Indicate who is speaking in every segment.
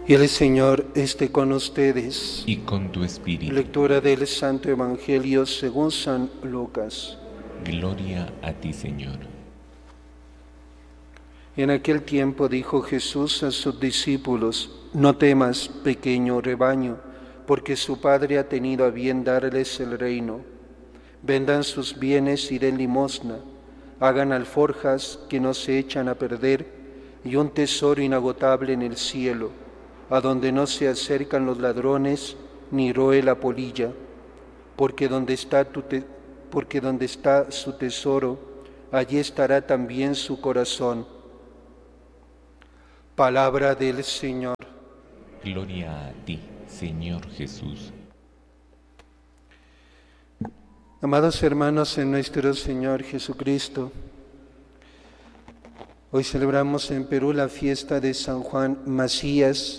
Speaker 1: Y el Señor esté con ustedes.
Speaker 2: Y con tu espíritu.
Speaker 1: Lectura del Santo Evangelio según San Lucas.
Speaker 2: Gloria a ti, Señor.
Speaker 1: En aquel tiempo dijo Jesús a sus discípulos: No temas, pequeño rebaño, porque su Padre ha tenido a bien darles el reino. Vendan sus bienes y den limosna, hagan alforjas que no se echan a perder y un tesoro inagotable en el cielo, a donde no se acercan los ladrones ni roe la polilla, porque donde está su tesoro, allí estará también su corazón. Palabra del Señor.
Speaker 2: Gloria a ti, Señor Jesús.
Speaker 1: Amados hermanos en nuestro Señor Jesucristo, hoy celebramos en Perú la fiesta de San Juan Macías.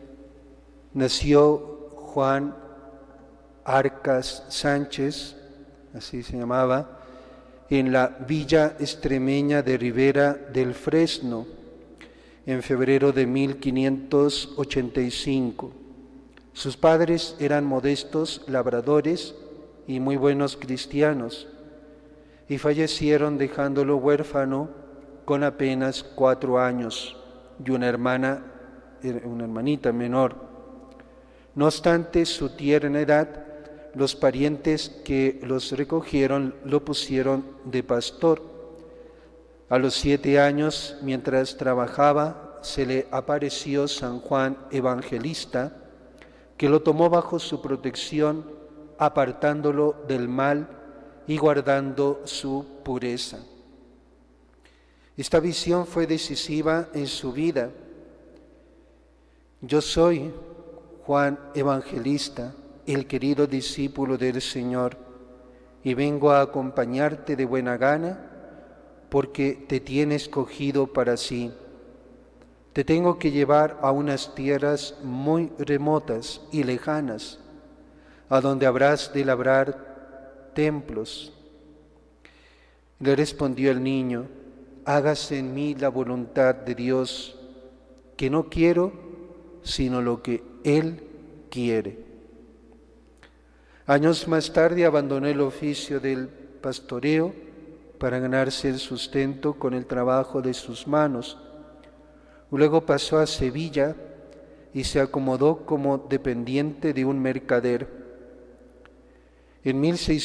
Speaker 1: Nació Juan Arcas Sánchez, así se llamaba, en la villa extremeña de Ribera del Fresno, en febrero de 1585. Sus padres eran modestos labradores y muy buenos cristianos, y fallecieron dejándolo huérfano con apenas 4 años y una hermanita menor. No obstante su tierna edad, los parientes que los recogieron lo pusieron de pastor. A los 7 años, mientras trabajaba, se le apareció San Juan Evangelista, que lo tomó bajo su protección, apartándolo del mal y guardando su pureza. Esta visión fue decisiva en su vida. Yo soy Juan Evangelista, el querido discípulo del Señor, y vengo a acompañarte de buena gana porque te tiene escogido para sí. Te tengo que llevar a unas tierras muy remotas y lejanas, a donde habrás de labrar templos. Le respondió el niño: hágase en mí la voluntad de Dios, que no quiero sino lo que Él quiere. Años más tarde abandonó el oficio del pastoreo para ganarse el sustento con el trabajo de sus manos. Luego pasó a Sevilla y se acomodó como dependiente de un mercader. En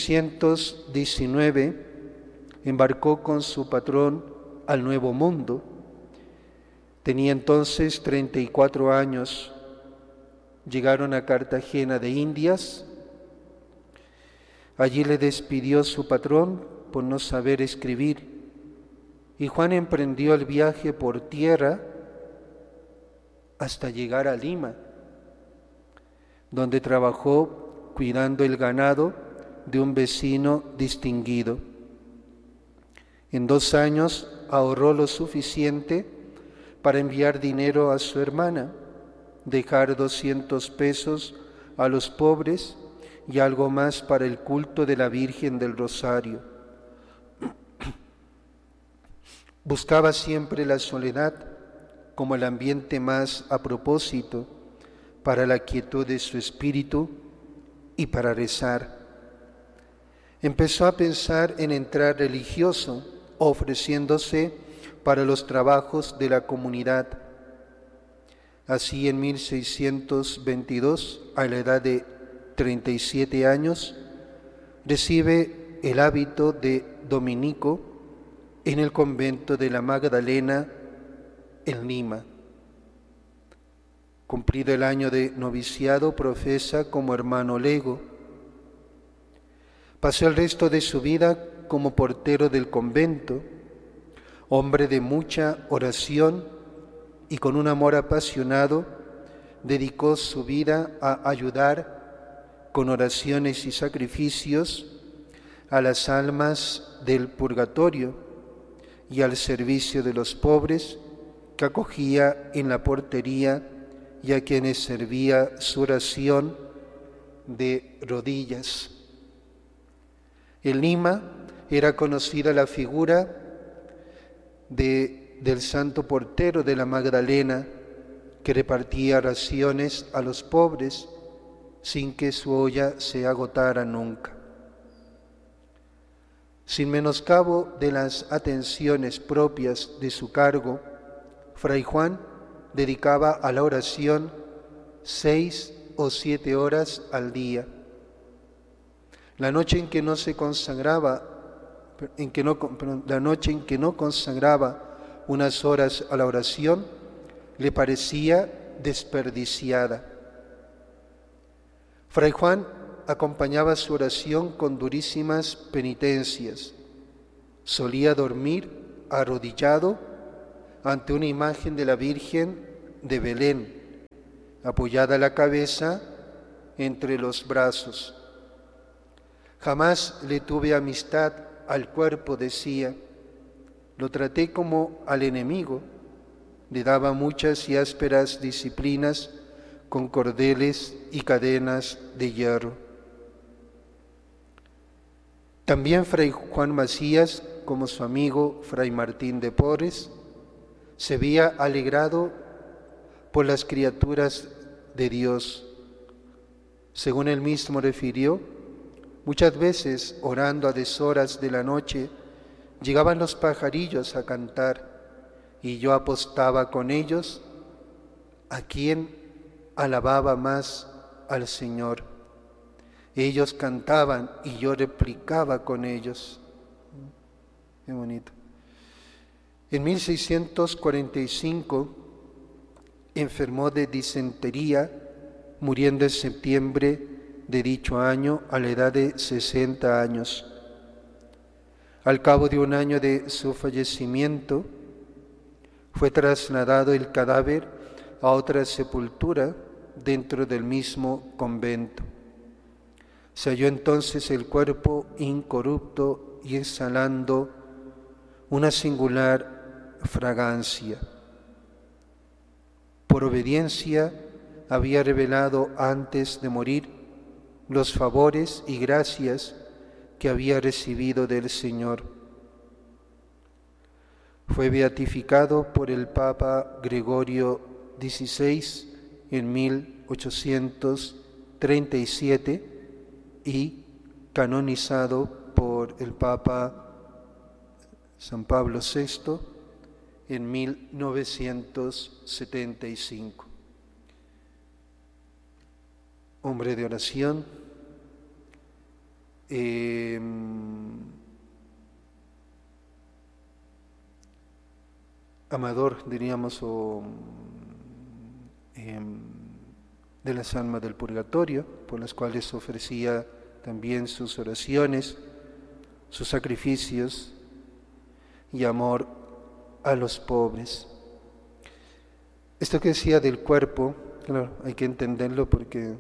Speaker 1: 1619 embarcó con su patrón al Nuevo Mundo. Tenía entonces 34 años. Llegaron a Cartagena de Indias. Allí le despidió su patrón por no saber escribir, y Juan emprendió el viaje por tierra hasta llegar a Lima, donde trabajó cuidando el ganado de un vecino distinguido. En 2 años ahorró lo suficiente para enviar dinero a su hermana, dejar 200 pesos a los pobres y algo más para el culto de la Virgen del Rosario. Buscaba siempre la soledad como el ambiente más a propósito para la quietud de su espíritu y para rezar. Empezó a pensar en entrar religioso, ofreciéndose para los trabajos de la comunidad. Así, en 1622, a la edad de 37 años, recibe el hábito de dominico en el convento de la Magdalena en Lima. Cumplido el año de noviciado, profesa como hermano lego. Pasó el resto de su vida como portero del convento, hombre de mucha oración y con un amor apasionado, dedicó su vida a ayudar con oraciones y sacrificios a las almas del purgatorio y al servicio de los pobres que acogía en la portería y a quienes servía su oración de rodillas. En Lima era conocida la figura del santo portero de la Magdalena, que repartía raciones a los pobres sin que su olla se agotara nunca. Sin menoscabo de las atenciones propias de su cargo, Fray Juan dedicaba a la oración 6 o 7 horas al día. La noche en que no consagraba unas horas a la oración le parecía desperdiciada. Fray Juan acompañaba su oración con durísimas penitencias. Solía dormir arrodillado ante una imagen de la Virgen de Belén, apoyada la cabeza entre los brazos. Jamás le tuve amistad al cuerpo, decía. Lo traté como al enemigo. Le daba muchas y ásperas disciplinas con cordeles y cadenas de hierro. También Fray Juan Macías, como su amigo Fray Martín de Porres, se había alegrado por las criaturas de Dios. Según él mismo refirió, muchas veces, orando a deshoras de la noche, llegaban los pajarillos a cantar y yo apostaba con ellos a quién alababa más al Señor. Ellos cantaban y yo replicaba con ellos. Qué bonito. En 1645 enfermó de disentería, muriendo en septiembre de dicho año a la edad de 60 años. Al cabo de un año de su fallecimiento, fue trasladado el cadáver a otra sepultura dentro del mismo convento. Se halló entonces el cuerpo incorrupto y exhalando una singular fragancia. Por obediencia había revelado antes de morir los favores y gracias que había recibido del Señor. Fue beatificado por el Papa Gregorio XVI en 1837 y canonizado por el Papa San Pablo VI en 1975. Hombre de oración, amador, diríamos, de las almas del purgatorio, por las cuales ofrecía también sus oraciones, sus sacrificios y amor a los pobres. Esto que decía del cuerpo, claro, hay que entenderlo porque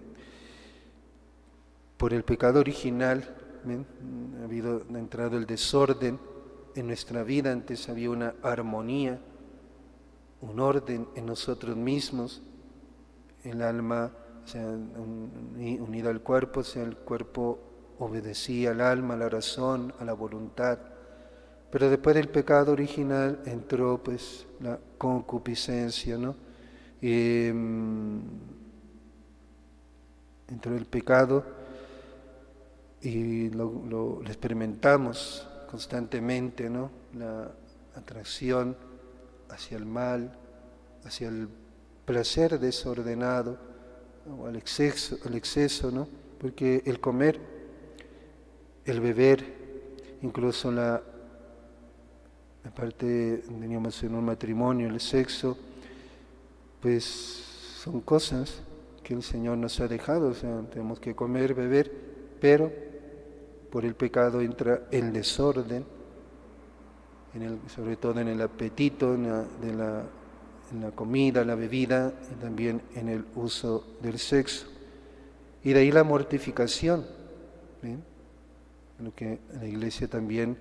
Speaker 1: por el pecado original ha entrado el desorden en nuestra vida. Antes había una armonía, un orden en nosotros mismos, el alma unida al cuerpo, el cuerpo obedecía al alma, a la razón, a la voluntad. Pero después del pecado original entró pues la concupiscencia, ¿no? Entró el pecado y lo experimentamos constantemente, ¿no? La atracción hacia el mal, hacia el placer desordenado o al exceso, ¿no? Porque el comer, el beber, incluso la parte, teníamos en un matrimonio, el sexo, pues son cosas que el Señor nos ha dejado. O sea, tenemos que comer, beber, pero por el pecado entra el desorden, sobre todo en el apetito, en la comida, la bebida y también en el uso del sexo. Y de ahí la mortificación, ¿bien? Lo que la Iglesia también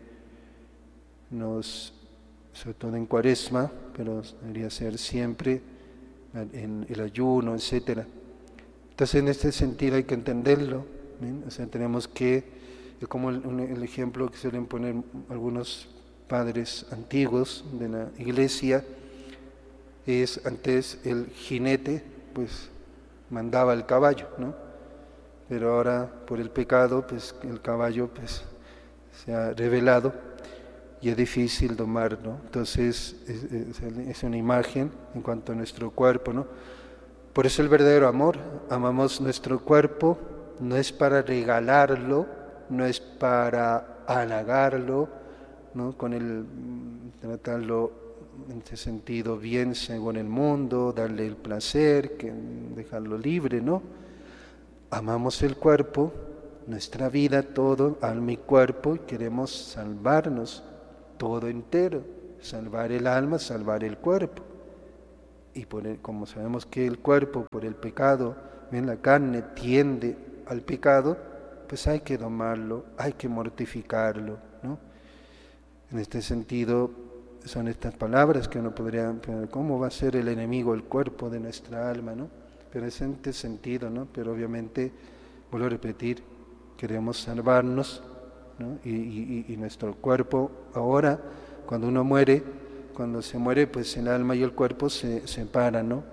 Speaker 1: sobre todo en Cuaresma, pero debería ser siempre en el ayuno, etcétera. Entonces, en este sentido hay que entenderlo, ¿bien? O sea, tenemos que, como el ejemplo que suelen poner algunos padres antiguos de la Iglesia, Antes el jinete pues mandaba al caballo, ¿no? Pero ahora por el pecado pues el caballo pues se ha revelado y es difícil domar, ¿no? Entonces es una imagen en cuanto a nuestro cuerpo, ¿no? Por eso el verdadero amor, amamos nuestro cuerpo, no es para regalarlo, no es para halagarlo, ¿no? Con el tratarlo en ese sentido bien según el mundo, darle el placer, dejarlo libre, ¿no? Amamos el cuerpo, nuestra vida, todo, alma y cuerpo, y queremos salvarnos todo entero, salvar el alma, salvar el cuerpo. Y como sabemos que el cuerpo por el pecado, bien, la carne tiende al pecado, pues hay que domarlo, hay que mortificarlo, ¿no? En este sentido son estas palabras que uno podría, ¿cómo va a ser el enemigo el cuerpo de nuestra alma, ¿no? Pero es en este sentido, ¿no? Pero obviamente, vuelvo a repetir, queremos salvarnos, ¿no? Y nuestro cuerpo ahora, cuando uno muere, cuando se muere, pues el alma y el cuerpo se separan, ¿no?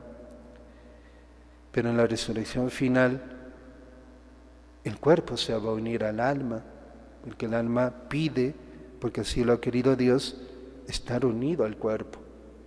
Speaker 1: Pero en la resurrección final, el cuerpo se va a unir al alma, porque el alma pide, porque así lo ha querido Dios, estar unido al cuerpo.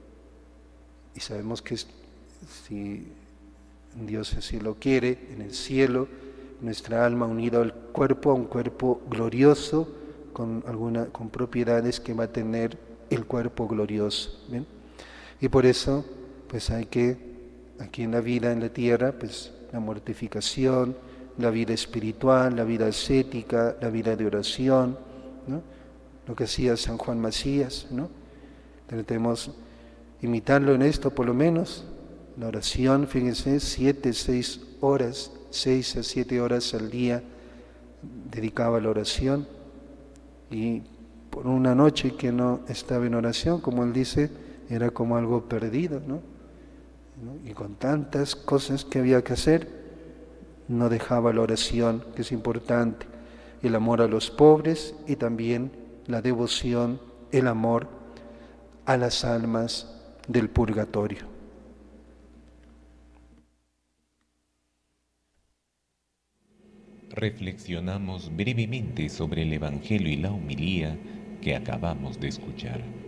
Speaker 1: Y sabemos que si Dios así lo quiere, en el cielo, nuestra alma unida al cuerpo, a un cuerpo glorioso, con propiedades que va a tener el cuerpo glorioso. ¿Bien? Y por eso, pues hay que, aquí en la vida, en la tierra, pues la mortificación, la vida espiritual, la vida ascética, la vida de oración, ¿no? Lo que hacía San Juan Macías, ¿no? Tratemos imitarlo en esto, por lo menos. La oración, fíjense, 6 horas, 6 a 7 horas al día dedicaba a la oración. Y por una noche que no estaba en oración, como él dice, era como algo perdido, ¿no? Y con tantas cosas que había que hacer, no dejaba la oración, que es importante, el amor a los pobres y también la devoción, el amor a las almas del purgatorio.
Speaker 2: Reflexionamos brevemente sobre el Evangelio y la homilía que acabamos de escuchar.